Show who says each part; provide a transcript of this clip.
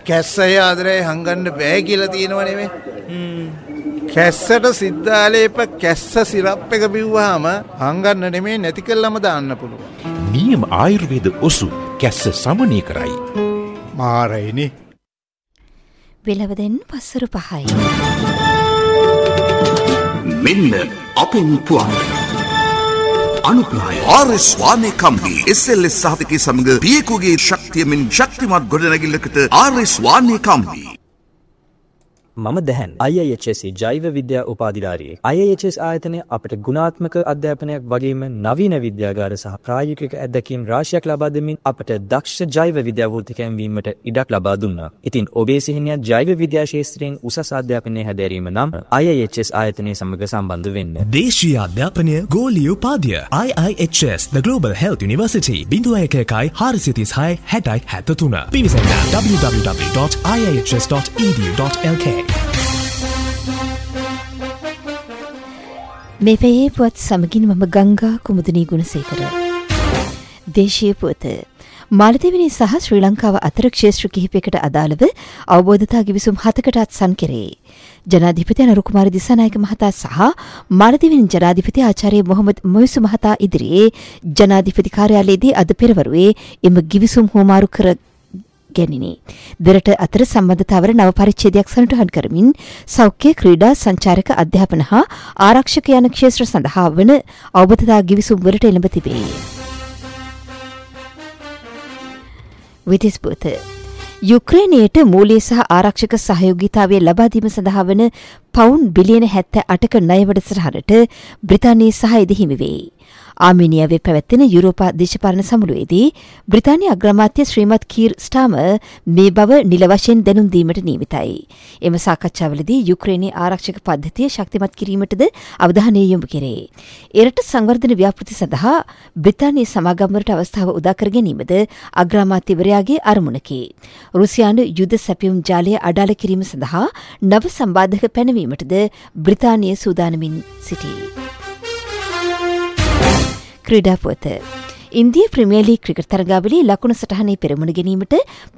Speaker 1: කැස්සය ආදරේ හංගන්න බෑ කියලා තියෙනව නෙමෙයි. කැස්සට සිද්ධාලේප කැස්ස සිරප් එක බිව්වහම හංගන්න නෙමෙයි නැති කළාම දාන්න පුළුවන්.
Speaker 2: නියම ආයුර්වේද ඔසු කැස්ස සමනය කරයි.
Speaker 1: මාරයිනේ.
Speaker 3: වෙලවදෙන් පස්සර 5යි.
Speaker 4: මෙන්න අපෙන් පුවත්. අනුග්‍රහය ආර්.එස්. වානේ කම්පනි SLS සහතිකයේ සමග පියකුගේ ශක්තියමින් ශක්තිමත් ගොඩනැගිල්ලකට ආර්.එස්. වානේ කම්පනි.
Speaker 5: මම දැහන් IIHS ජෛව විද්‍යා උපාධිධාරියෙක්. IIHS ආයතනය අපට ගුණාත්මක අධ්‍යාපනයක් වගේම නවීන විද්‍යාගාර සහ ප්‍රායෝගික අත්දැකීම් රාශියක් ලබා දෙමින් අපට දක්ෂ ජෛව විද්‍යා වෘත්තිකයන් වීමට ඉඩක් ලබා දුන්නා. ඉතින් ඔබේ සිහිනයත් ජෛව විද්‍යා ශාස්ත්‍රයෙන් උසස් අධ්‍යාපනය හැදෑරීම නම් IIHS ආයතනය සමග සම්බන්ධ වෙන්න.
Speaker 6: දේශීය අධ්‍යාපනය ගෝලීය උපාධිය IIHS The Global Health University 0116366073 පිවිසන්න www.iihs.edu.lk.
Speaker 3: මේ පැයේ පුවත් සමගින් මම ගංගා කුමුදනී ගුණසේකර. දේශීය පුවත මාලදීවනි සහ ශ්‍රී ලංකාව අතර ක්ෂේත්‍ර කිහිපයකට අදාළව අවබෝධතා ගිවිසුම් 7කට අත්සන් කෙරේ. ජනාධිපති අනුර කුමාර දිසානායක මහතා සහ මාලදීවනි ජනාධිපති ආචාර්ය මොහමඩ් මොයිසු මහතා ඉදිරියේ ජනාධිපති කාර්යාලයේදී අද පෙරවරුවේ එම ගිවිසුම් හුවමාරු කර ගැනිනි. දෙරට අතර සම්බන්ධතාවර නව පරිච්ඡේදයක් සටහන් කරමින් සෞඛ්‍ය ක්‍රීඩා සංචාරක අධ්‍යාපන හා ආරක්ෂක යන ක්ෂේත්‍ර සඳහා වන අවබෝධතා ගිවිසුම් වලට එළඹ තිබේ. විදිස්පොත යුක්‍රේනයට මූල්‍ය සහ ආරක්ෂක සහයෝගීතාවය ලබා දීම සඳහා වන පවුන්ඩ් බිලියන 78ක ණය වැඩසටහනට බ්‍රිතාන්‍යය සහායද හිමි වේ. ආමීනියාවේ පැවැත්වෙන යුරෝපා දේශපාලන සමුළුවේදී බ්‍රිතාන්‍ය අග්‍රාමාත්‍ය ශ්‍රීමත් කීර් ස්ටාමර් මේ බව නිල වශයෙන් දැනුම් දීමට නියමිතයි. එම සාකච්ඡාවලදී යුක්‍රේනයේ ආරක්ෂක පද්ධතිය ශක්තිමත් කිරීමටද අවධානය යොමු කෙරේ. එරට සංවර්ධන ව්‍යාපෘති සඳහා බ්‍රිතාන්‍ය සමාගම්වලට අවස්ථාව උදා කර ගැනීමද අග්‍රාමාත්‍යවරයාගේ අරමුණකි. රුසියානු යුද සැපයුම් ජාලය අඩාල කිරීම සඳහා නව සම්බාධක පැනවීමටද බ්‍රිතාන්‍ය සූදානමින් සිටී. ක්‍රීඩා පුවත ඉන්දිය ප්‍රීමියර් ලීග් ක්‍රිකට් තරගාවලියේ ලකුණු සටහනේ පෙරමුණ ගැනීමට